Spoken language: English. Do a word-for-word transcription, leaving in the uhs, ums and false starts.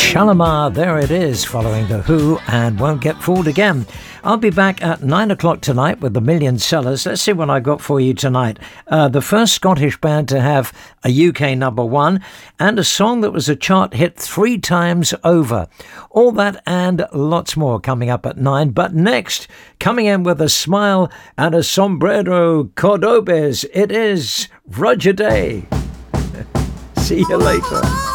Shalimar, there it is, following The Who and Won't Get Fooled Again. I'll be back at nine o'clock tonight with the Million Sellers. Let's see what I got for you tonight. Uh, the first Scottish band to have a U K number one and a song that was a chart hit three times over. All that and lots more coming up at nine. But next, coming in with a smile and a sombrero Cordobes, it is Roger Day. See you later.